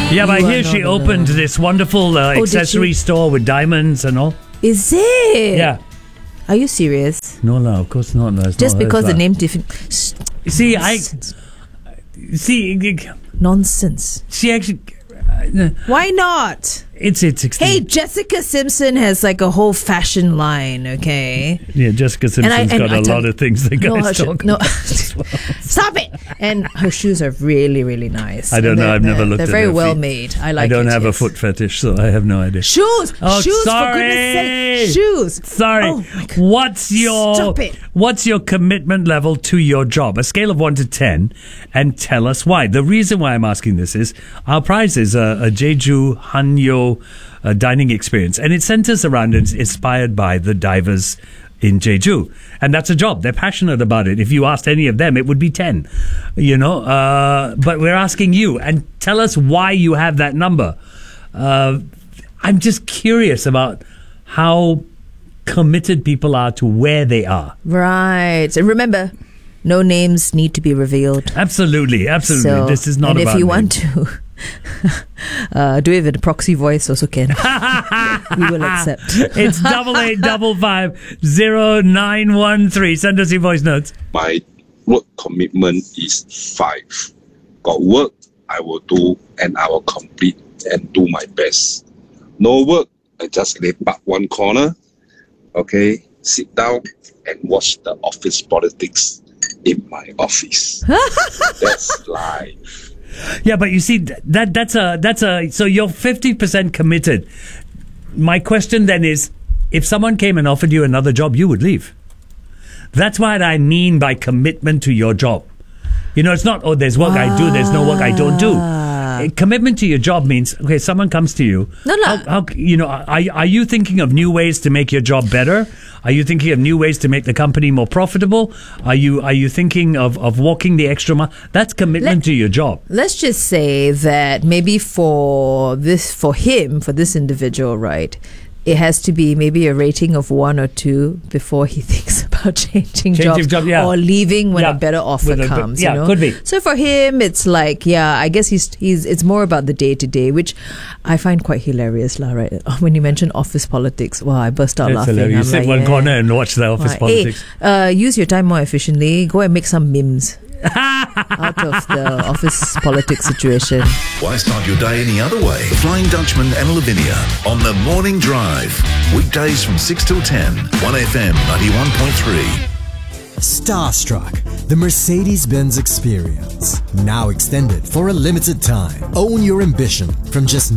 Yeah, but I hear she opened this wonderful accessory store with diamonds and all. Is it? Yeah. Are you serious? No, of course not. No, just not because the name different. See, nonsense. She actually. Why not? It's Hey, Jessica Simpson has like a whole fashion line, okay? Yeah, Jessica Simpson's got a lot of things that guys talk about. Stop it! And her shoes are really, really nice. I don't know. I've never looked at them. They're very well made. I like it. I don't have a foot fetish, so I have no idea. Shoes! Oh, shoes, sorry. for goodness sake. Shoes! Sorry. Oh, my God. What's your commitment level to your job? A scale of 1 to 10, and tell us why. The reason why I'm asking this is our prize is a Jeju Hanyo dining experience, and it centers around and is inspired by the divers in Jeju, and that's a job. They're passionate about it. If you asked any of them, it would be 10, but we're asking you, and tell us why you have that number. I'm just curious about how committed people are to where they are. Right. And remember, no names need to be revealed. Absolutely. So, this is not about if you names. Want to do it with a proxy voice also can. We will accept. It's 88550913. Send us your voice notes. My work commitment is 5. Got work, I will do, and I will complete and do my best. No work, I just lay back one corner, okay, sit down and watch the office politics in my office. That's life. Yeah, but you see, that's a so you're 50% committed. My question then is, if someone came and offered you another job, you would leave. That's what I mean by commitment to your job. It's not, there's work I do, there's no work I don't do. Commitment to your job means, okay, someone comes to you. No. Are you thinking of new ways to make your job better? Are you thinking of new ways to make the company more profitable? Are you thinking of walking the extra mile? That's commitment to your job. Let's just say that maybe for this individual, right? It has to be maybe a rating of 1 or 2 before he thinks about changing jobs or leaving when a better offer comes. Could be. So for him, it's like, I guess it's more about the day to day, which I find quite hilarious, right? When you mention office politics, wow, I burst out laughing. Hilarious. You sit one corner and watch the office politics. Hey, use your time more efficiently. Go and make some memes out of the office politics situation. Why start your day any other way? Flying Dutchman and Lavinia on the Morning Drive. Weekdays from 6 till 10. 1FM 91.3. Starstruck, the Mercedes-Benz experience. Now extended for a limited time. Own your ambition from just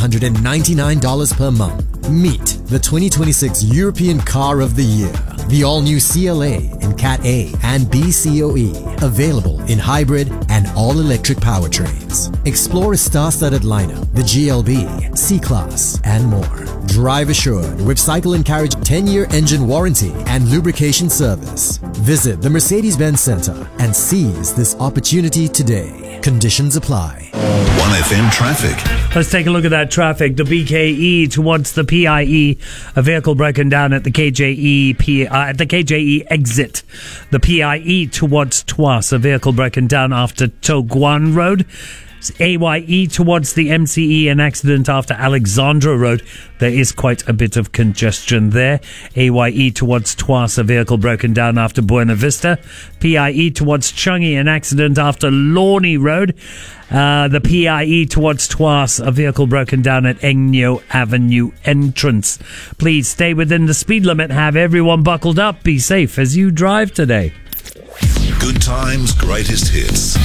$999 per month. Meet the 2026 European Car of the Year. The all-new CLA in Cat A and B COE. Available in hybrid and all-electric powertrains. Explore a star-studded lineup, the GLB, C-Class, and more. Drive assured with Cycle and Carriage 10-year engine warranty and lubrication service. Visit the Mercedes-Benz Center and seize this opportunity today. Conditions apply. 1FM traffic. Let's take a look at that traffic. The BKE towards the PIE, a vehicle broken down at the KJE exit. The PIE towards Tuas, a vehicle broken down after To Guan Road. AYE towards the MCE, an accident after Alexandra Road. There is quite a bit of congestion there. AYE towards Tuas, a vehicle broken down after Buena Vista. PIE towards Changi, an accident after Lornie Road. The PIE towards Tuas, a vehicle broken down at Engnyo Avenue entrance. Please stay within the speed limit. Have everyone buckled up. Be safe as you drive today. Good times, greatest hits.